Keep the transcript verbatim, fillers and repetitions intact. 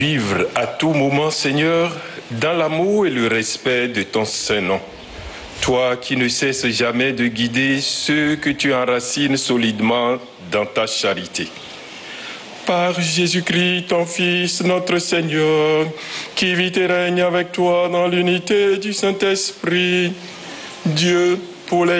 Vivre à tout moment, Seigneur, dans l'amour et le respect de ton saint nom. Toi qui ne cesses jamais de guider ceux que tu enracines solidement dans ta charité. Par Jésus-Christ, ton Fils, notre Seigneur, qui vit et règne avec toi dans l'unité du Saint-Esprit, Dieu, pour les